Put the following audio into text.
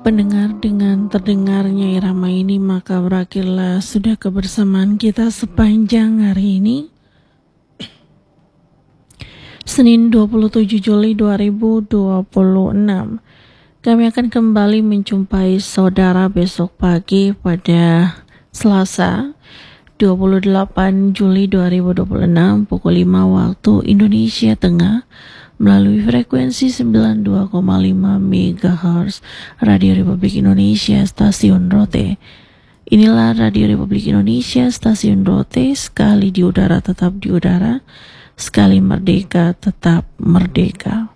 Pendengar, dengan terdengarnya irama ini maka berakhirlah sudah kebersamaan kita sepanjang hari ini, Senin 27 Juli 2026. Kami akan kembali menjumpai saudara besok pagi pada Selasa 28 Juli 2026 pukul 5 waktu Indonesia Tengah melalui frekuensi 92,5 MHz Radio Republik Indonesia Stasiun Rote. Inilah Radio Republik Indonesia Stasiun Rote, sekali di udara tetap di udara, sekali merdeka tetap merdeka.